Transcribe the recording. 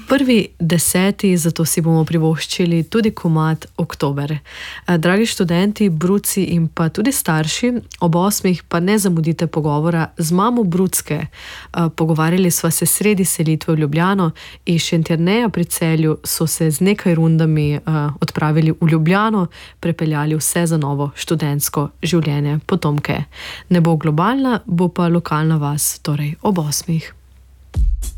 1.10., zato si bomo privoščili tudi komad Oktober. Dragi študenti, bruci in pa tudi starši, ob 8. pa ne zamudite pogovora z mamo Brucke. Pogovarjali sva se sredi selitve v Ljubljano, iz Šentjerneja pri Celju so se z nekaj rundami odpravili v Ljubljano, prepeljali vse za novo študentsko življenje potomke. Ne bo globalna, bo pa lokalna vas, torej ob 8.